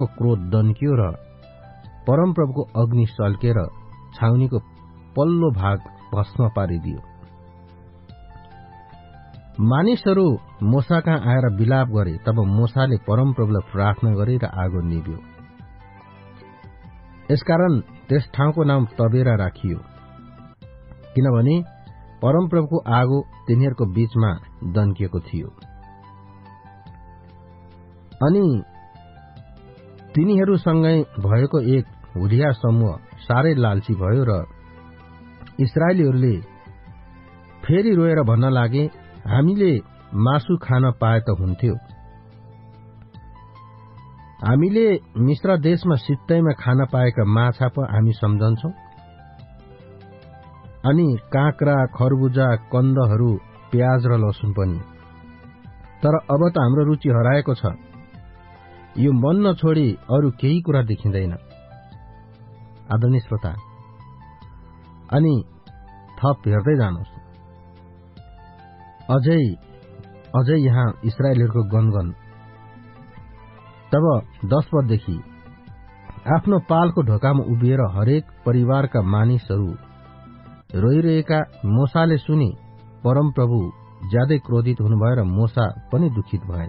परमप्रभुको क्रोध दन्कियो र परमप्रभुको अग्नि सल्केर छाउनीको पल्लो भाग भस्म पारिदियो। मानिसहरू मोसा कहाँ आएर विलाप गरे, तब मोसाले परमप्रभुलाई प्रार्थना गरे र आगो निभ्यो। यसकारण त्यस ठाउँको नाम तबेरा राखियो, किनभने परमप्रभुको आगो तिनीहरूको बीचमा दन्किएको थियो। अनि तिनीहरूसँगै भएको एक हुरिया समूह साह्रै लालची भयो र इस्राएलीहरूले फेरि रोएर भन्न लागे, हामीले मासु खान पाए त हुन्थ्यो। हामीले मिश्र देशमा सित्तैमा खान पाएका माछा पो हामी सम्झन्छौं, अनि काँक्रा, खरबुजा, कन्दहरू, प्याज र लसुन पनि। तर अब त हाम्रो रुचि हराएको छ, यो मन छोडी अरू केही कुरा देखिँदैन। आदरणीय श्रोता, अनि थप हेर्दै जानुहोस्, अझै यहाँ इस्राएलीहरूको गनगन। तब 10 पददेखि आफ्नो पालको ढोकामा उभिएर हरेक परिवारका मानिसहरू रोइरहेका मोसाले सुनि परमप्रभु ज्यादै क्रोधित हुनुभयो र मोसा पनि दुखित भए।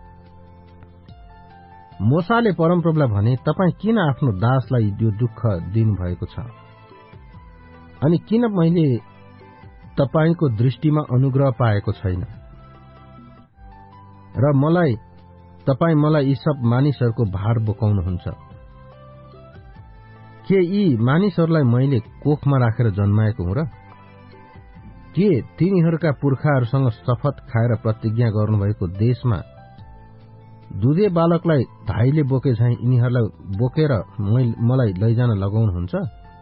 मोसाले परमप्रभुलाई भने, तपाईँ किन आफ्नो दासलाई यो दुःख दिनुभएको छ? अनि किन मैले तपाईको दृष्टिमा अनुग्रह पाएको छैन र तपाईँ मलाई यी सब मानिसहरूको भार बोकाउनुहुन्छ? के यी मानिसहरूलाई मैले कोखमा राखेर जन्माएको हुँ र? के तिनीहरूका पुर्खाहरूसँग शपथ खाएर प्रतिज्ञा गर्नुभएको देशमा दुधे बालकलाई धाइले बोके झैं यिनीहरूलाई बोकेर मलाई लैजान लगाउनुहुन्छ?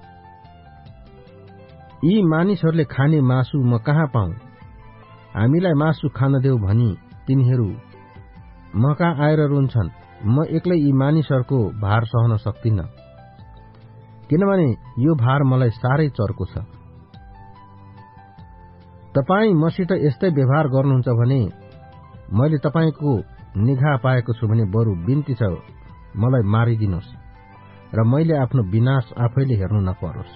यी मानिसहरूले खाने मासु म कहाँ पाऊँ? हामीलाई मासु खान देऊ भनी तिनीहरू म कहाँ आएर रुन्छन्। म एक्लै यी मानिसहरूको भार सहन सक्दिन, किनभने यो भार मलाई साह्रै चर्को छ। तपाईँ मसित यस्तै व्यवहार गर्नुहुन्छ भने मैले तपाईँको निगाह पाएको छु भने बरु बिन्ती छ, मलाई मारिदिनुहोस् र मैले आफ्नो विनाश आफैले हेर्नु नपरोस्।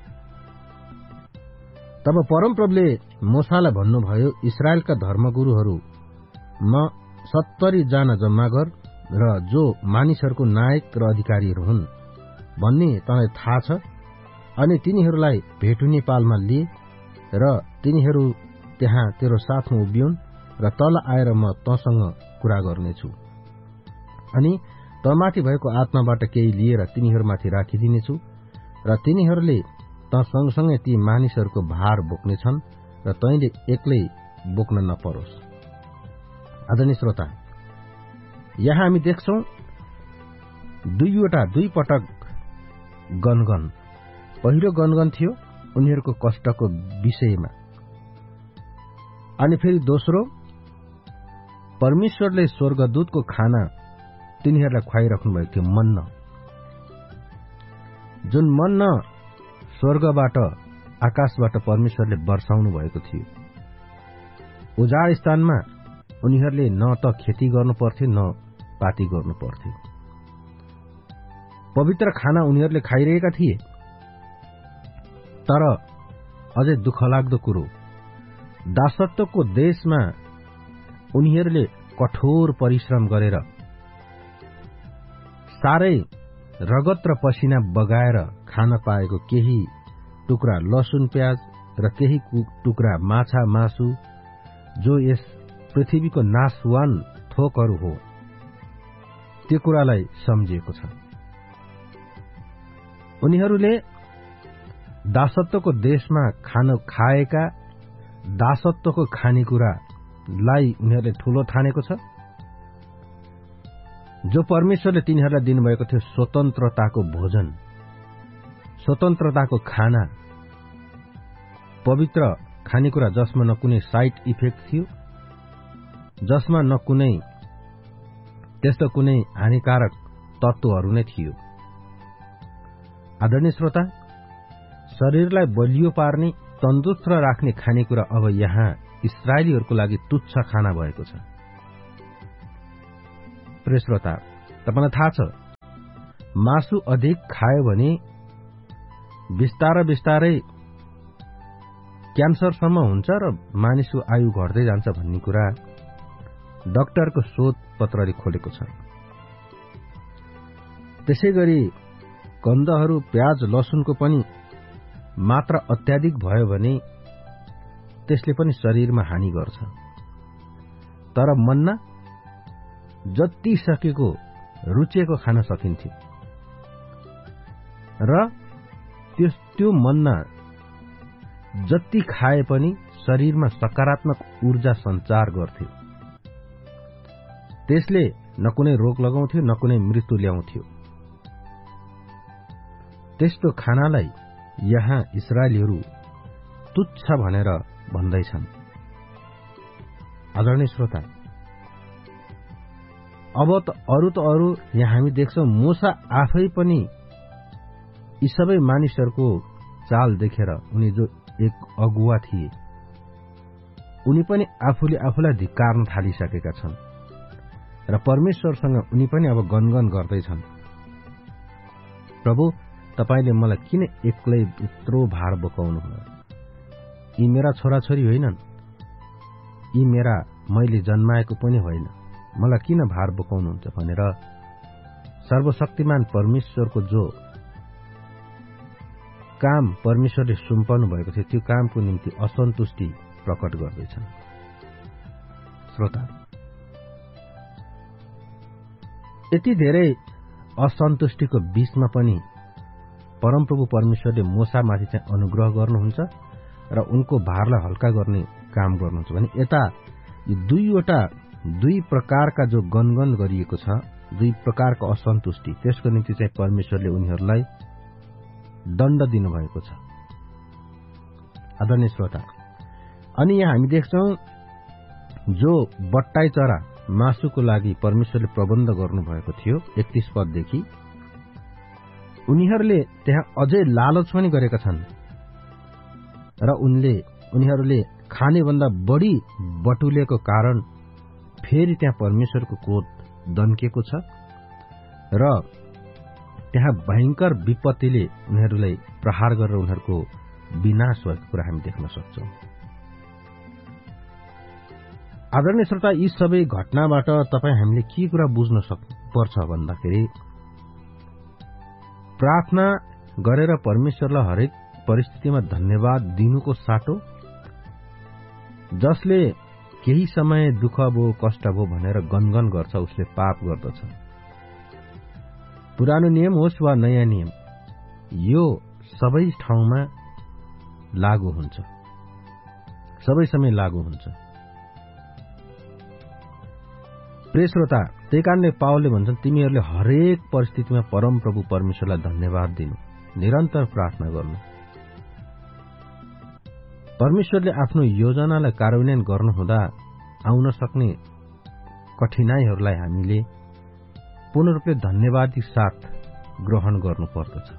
तब परमप्रभुले मोसालाई भन्नुभयो, इस्राएलका धर्मगुरूहरू म 70 जना जम्मा गर र जो मानिसहरूको नायक र अधिकारीहरू हुन् भन्ने तँलाई थाहा छ, अनि तिनीहरूलाई भेटुनी पालमा लिए र तिनीहरू त्यहाँ तेरो साथमा उभिउन् र तल आएर म तँसँग कुरा गर्नेछु। अनि तँमाथि भएको आत्माबाट केही लिएर तिनीहरूमाथि राखिदिनेछु र तिनीहरूले तँ सँगसँगै ती मानिसहरूको भार बोक्नेछन् र तैँले एक्लै बोक्न नपरोस्। आदरणीय श्रोता, यहाँ हामी देख्छौं दुई पटक गनगन। पहिलो गनगन थियो उनीहरूको कष्टको विषयमा, अनि फेरि दोस्रो परमेश्वरले स्वर्गदूतको खाना तिनीहरूलाई खुवाइराख्नु भएको थियो, मन्ना। जुन मन्ना स्वर्गबाट आकाशबाट परमेश्वरले वर्षाउनु भएको थियो। उजाड स्थानमा उनीहरूले न त खेती गर्नु पर्थ्यो न पाती गर्नु पर्थ्यो। पवित्र खाना उनीहरूले खाइरहेका थिए। तर अझै दुःखलाग्दो कुरो, दासत्वको देशमा उनीहरूले कठोर परिश्रम गरेर साह्रै रगत र पसिना बगाएर खान पाएको केही टुक्रा लसुन प्याज र केही टुक्रा माछा मासु जो यस पृथ्वीको नाशवान थोकहरू हो, त्यो कुरालाई सम्झिएको छ। उनीहरूले दासत्वको देशमा खाएका दासत्वको खानेकुरालाई उनीहरूले ठूलो ठानेको छ, जो परमेश्वरले तिनीहरूलाई दिनुभएको थियो स्वतन्त्रताको भोजन, स्वतन्त्रताको खाना, पवित्र खानेकुरा जसमा न कुनै साइड इफेक्ट थियो, जसमा न कुनै त्यस्तो कुनै हानिकारक तत्वहरू नै थियो। आदरणीय श्रोता, शरीरलाई बलियो पार्ने तन्दुरुस्त राख्ने खानेकुरा अब यहाँ इस्राएलीहरूको लागि तुच्छ खाना भएको छ। प्रिय श्रोता, तपाईलाई थाहा छ मासु अधिक खायो भने बिस्तारै क्यान्सरसम्म हुन्छ र मानिसको आयु घट्दै जान्छ भन्ने कुरा डाक्टरको शोध पत्रले खोलेको छ। त्यसैगरी गन्धहरू, प्याज, लसुनको पनि मात्रा अत्याधिक भयो भने त्यसले पनि शरीरमा हानि गर्छ। तर मन्ना जति सकेको रुचेको खान सकिन्थ्यो र त्यो मन्ना जति खाए पनि शरीरमा सकारात्मक ऊर्जा सञ्चार गर्थ्यो। त्यसले न कुनै रोग लगाउँथ्यो न कुनै मृत्यु ल्याउँथ्यो। त्यस्तो खानालाई यहाँ इस्राएलीहरू तुच्छ भनेर भन्दैछन्। आदरणीय श्रोता, अब त अरू यहाँ हामी देख्छौं मूसा आफै पनि यी सबै मानिसहरूको चाल देखेर, उनी जो एक अगुवा थिए, उनी पनि आफूले आफूलाई धिक्कार्न थालिसकेका छन् र परमेश्वरसँग उनी पनि अब गनगन गर्दैछन्, प्रभु तपाईले मलाई किन एक्लै यत्रो भार बोकाउनु भयो? यी मेरा छोराछोरी होइनन्, यी मेरा मैले जन्माएको पनि होइन, मलाई किन भार बोकाउनुहुन्छ भनेर सर्वशक्तिमान परमेश्वरको जो काम परमेश्वरले सुम्पनु भएको थियो त्यो कामको निम्ति असन्तुष्टि प्रकट गर्दैछन्। श्रोता, यति धेरै असन्तुष्टिको बीचमा पनि परमप्रभु परमेश्वरले मूसामाथि चाहिँ अनुग्रह गर्नुहुन्छ र उनको भारलाई हल्का गर्ने काम गर्नुहुन्छ भने यता दुई प्रकारका जो गनगन गरिएको छ, दुई प्रकारको असन्तुष्टि, त्यसको निम्ति चाहिँ परमेश्वरले उनीहरूलाई दण्ड दिनुभएको छ। आदरणीय श्रोता, अनि यहाँ हामी देख्छौं जो बट्टाई चरा मासुको लागि परमेश्वरले प्रबन्ध गर्नुभएको थियो 31 पददेखि, उनीहरूले त्यहाँ अझै लालच पनि गरेका छन् र उनीहरूले खानेभन्दा बढी बटुलेको कारण फेरि त्यहाँ परमेश्वरको क्रोध दन्केको छ र त्यहाँ भयंकर विपत्तिले उनीहरूलाई प्रहार गरेर उनीहरूको विनाश भएको कुरा हामी देख्न सक्छौं। आदरणीय श्रोता, यी सबै घटनाबाट तपाईँ हामीले के कुरा बुझ्न पर्छ भन्दाखेरि प्रार्थना गरेर परमेश्वरलाई हरेक परिस्थितिमा धन्यवाद दिनुको साटो, जसले केही समय दुःख भयो कष्ट भयो भनेर गनगन गर्छ उसले पाप गर्दछ। पुरानो नियम होस् वा नयाँ नियम, यो सबै ठाउँमा लागू हुन्छ, सबै समय लागू हुन्छ। प्रिय श्रोता, त्यही कारणले पावलले भन्छन् तिमीहरूले हरेक परिस्थितिमा परमप्रभु परमेश्वरलाई धन्यवाद दिनु, निरन्तर प्रार्थना गर्नु। परमेश्वरले आफ्नो योजनालाई कार्यान्वयन गर्नुहुँदा आउन सक्ने कठिनाईहरूलाई हामीले पूर्ण रूपले धन्यवादी साथ ग्रहण गर्नुपर्दछ।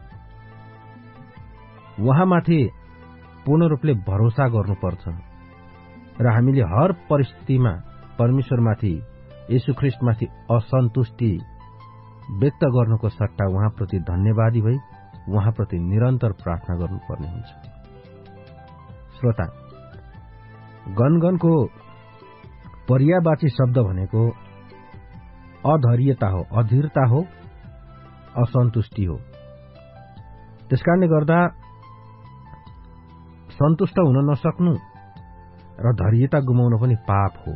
उहाँमाथि पूर्ण रूपले भरोसा गर्नुपर्छ र हामीले हर परिस्थितिमा परमेश्वरमाथि, येशू ख्रीष्टमाथि असन्तुष्टि व्यक्त गर्नुको सट्टा उहाँप्रति धन्यवादी भई उहाँप्रति निरन्तर प्रार्थना गर्नुपर्ने हुन्छ। श्रोता, गनगनको पर्यायवाची शब्द भनेको अधैर्यता हो, अधीरता हो, असन्तुष्टि हो। त्यसकारणले गर्दा सन्तुष्ट हुन नसक्नु र धैर्यता गुमाउनु पनि पाप हो।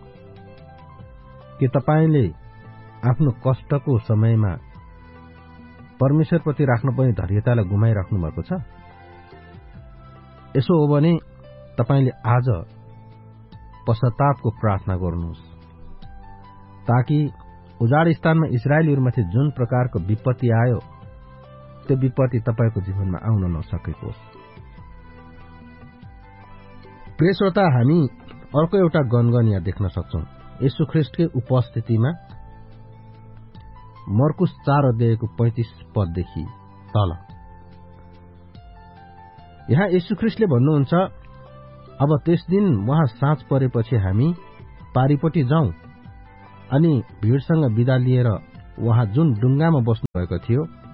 के तपाईले आफ्नो कष्टको समयमा परमेश्वरप्रति राख्नुपर्ने धैर्यतालाई गुमाइराख्नु भएको छ? यसो हो भने तपाईले आज पश्चातापको प्रार्थना गर्नुहोस्, ताकि उजाड स्थानमा इस्राएलीहरूमाथि जुन प्रकारको विपत्ति आयो त्यो विपत्ति तपाईको जीवनमा आउन नसकेको होस्। प्रिय श्रोता, हामी अर्को एउटा गनगन यहाँ देख्न सक्छौं येशू ख्रीष्टकै उपस्थितिमा मर्कुस 4:35 पददेखि तल। यहाँ येशू ख्रीष्टले भन्नुहुन्छ, अब त्यस दिन वहाँ साँझ परेपछि हामी पारिपट्टि जाउँ अनि भीड़सँग बिदा लिएर वहाँ जुन डुङ्गामा बस्नु भएको थियो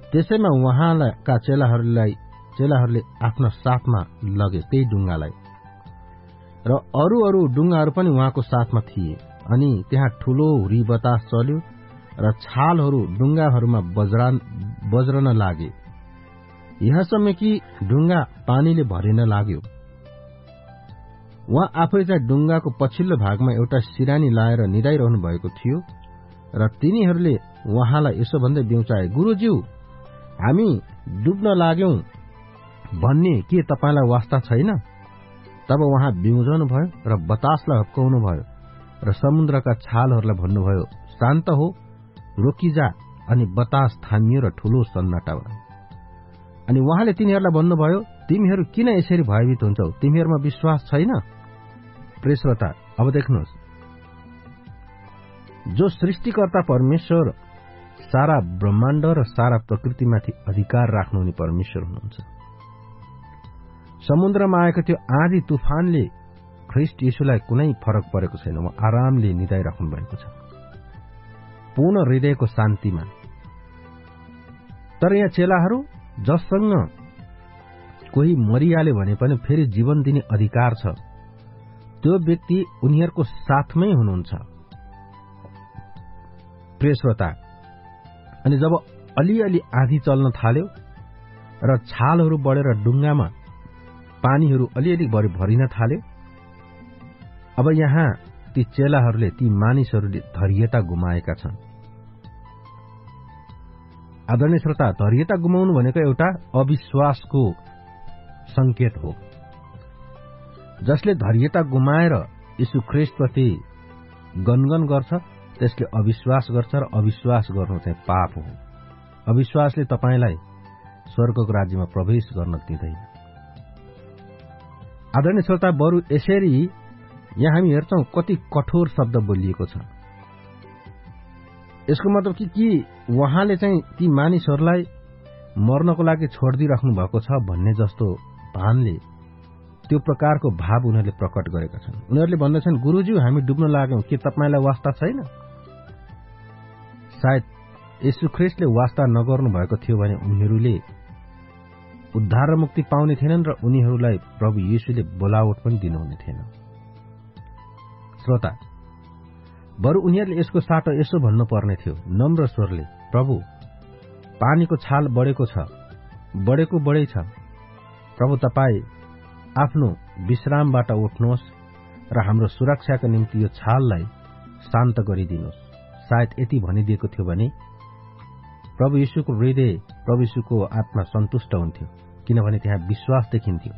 त्यसैमा उहाँका चेलाहरूले आफ्ना साथमा लगे त्यही डुङ्गालाई, र अरू डुङ्गाहरू पनि उहाँको साथमा थिए। अनि त्यहाँ ठूलो हुरी बतास चल्यो र छालहरू डुङ्गाहरूमा बज्रन लागे, यहाँसम्म कि डुङ्गा पानीले भरिन लाग्यो। उहाँ आफै चाहिँ डुङ्गाको पछिल्लो भागमा एउटा सिरानी लाएर निदाइरहनु भएको थियो, र तिनीहरूले उहाँलाई यसो भन्दै बिउचाए, गुरुज्यू, हामी डुब्न लाग्यौं भन्ने के तपाईलाई वास्ता छैन? तब उहाँ बिउजनु भयो र बतासलाई हप्काउनु भयो र समुद्रका छालहरूलाई भन्नुभयो, शान्त हो, रोकिजा। अनि बतास थामियो र ठूलो सन्नाटा भयो। अनि उहाँले तिनीहरूलाई भन्नुभयो, तिमीहरू किन यसरी भयभीत हुन्छौ? तिमीहरूमा विश्वास छैन? प्रिय श्रोता, अब देख्नुहोस्, जो सृष्टिकर्ता परमेश्वर सारा ब्रह्माण्ड र सारा प्रकृतिमाथि अधिकार राख्नुहुने परमेश्वर हुनुहुन्छ। समुद्रमा आएको त्यो आँधी तुफानले ख्रीष्ट यीशुलाई कुनै फरक परेको छैन। उहाँ आरामले निदाइराख्नु भएको छ, पूर्ण हृदयको शान्तिमा। तर यहाँ चेलाहरू, जससँग कोही मरिहाल्यो भने पनि फेरि जीवन दिने अधिकार छ, त्यो व्यक्ति उनीहरूको साथमै हुनुहुन्छ। प्रिय श्रोता, अनि जब अलिअलि आँधी चल्न थाल्यो र छालहरू बढेर डुङ्गामा पानीहरू अलिअलि भरिन थाल्यो, अब यहाँ ती चेलाहरूले, ती मानिसहरूले धैर्यता गुमाएका छन्। आदरणीय श्रोता, धैर्यता गुमाउनु भनेको एउटा अविश्वासको संकेत हो। जसले धैर्यता गुमाएर यीशु ख्रीष्टप्रति गनगन गर्छ, त्यसले अविश्वास गर्छ, र अविश्वास गर्नु चाहिँ पाप हो। अविश्वासले तपाईलाई स्वर्गको राज्यमा प्रवेश गर्न दिँदैन। आदरणीय श्रोता, बरु यसरी यहाँ हामी हेर्छौं कति कठोर शब्द बोलिएको छ। यसको मतलब कि उहाँले चाहिँ ती मानिसहरूलाई मर्नको लागि छोडिदिइराख्नु भएको छ भन्ने जस्तो भानले त्यो प्रकारको भाव उनीहरूले प्रकट गरेका छन्। उनीहरूले भन्दछन्, गुरुज्यू, हामी डुब्न लाग्यौं, के तपाईलाई वास्ता छैन? सायद यीशु ख्रीष्टले वास्ता नगर्नु भएको थियो भने उनीहरूले उद्धार र मुक्ति पाउने थिएनन्, र उनीहरूलाई प्रभु येशूले बोलावट पनि दिनुहुने थिएन। श्रोता, बरु उनीहरूले यसको साटो यसो भन्नु पर्ने थियो नम्र स्वरले, प्रभु, पानीको छाल बढेको बढै छ। प्रभु, तपाई आफ्नो विश्रामबाट उठ्नुहोस् र हाम्रो सुरक्षाको निम्ति यो छाललाई शान्त गरिदिनुहोस्। सायद यति भनिदिएको थियो भने प्रभु येशूको हृदय, प्रभु येशूको आत्मा सन्तुष्ट हुन्थ्यो, किनभने त्यहाँ विश्वास देखिन्थ्यो।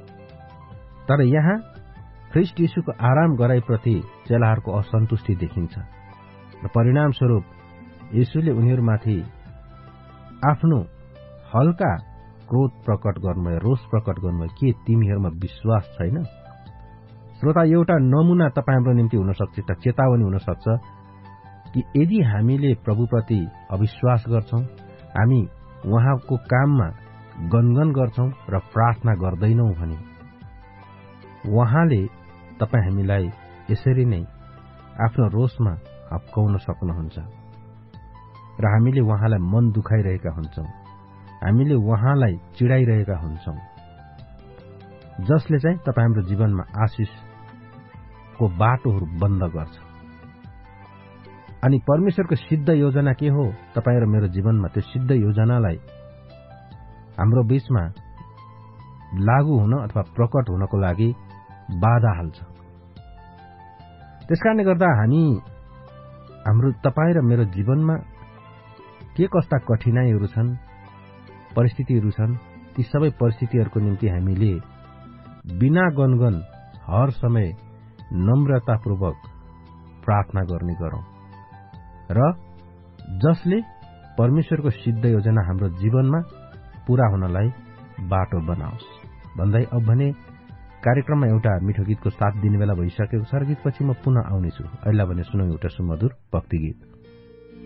तर यहाँ ख्रीष्ट येशूको आराम गराइप्रति चेलाहरूको असन्तुष्टि देखिन्छ, र परिणामस्वरूप येशूले उनीहरूमाथि आफ्नो हल्का क्रोध प्रकट गर्नुभयो, रोष प्रकट गर्नुभयो। के तिमीहरूमा विश्वास छैन? श्रोता, एउटा नमुना तपाईँ हाम्रो निम्ति हुन सक्छ, एउटा चेतावनी हुन सक्छ कि यदि हामीले प्रभुप्रति अविश्वास गर्छौं, हामी उहाँको काममा गनगन गर्छौं र प्रार्थना गर्दैनौं भने उहाँले तपाईँ हामीलाई यसरी नै आफ्नो रोषमा हप्काउन सक्नुहुन्छ, र हामीले उहाँलाई मन दुखाइरहेका हुन्छौं, हामीले उहाँलाई चिडाइरहेका हुन्छौं, जसले चाहिँ तपाईँ हाम्रो जीवनमा आशिषको बाटोहरू बन्द गर्छ। अनि परमेश्वरको सिद्ध योजना के हो तपाईँ र मेरो जीवनमा? त्यो सिद्ध योजनालाई हाम्रो बीचमा लागू हुन अथवा प्रकट हुनको लागि बाधा हाल्छ। त्यसकारणले गर्दा हाम्रो तपाईँ र मेरो जीवनमा के कस्ता कठिनाइहरू छन्, परिस्थितिहरू छन्, ती सबै परिस्थितिहरूको निम्ति हामीले बिना गनगन हर समय नम्रतापूर्वक प्रार्थना गर्ने गरौं, र जसले परमेश्वरको सिद्ध योजना हाम्रो जीवनमा पूरा हुनलाई बाटो बनाओस् भन्दै अब भने कार्यक्रममा एउटा मिठो गीतको साथ दिने बेला भइसकेको छ। गीतपछि म पुनः आउनेछु। अहिले भने सुनौं एउटा सुमधुर भक्ति गीत।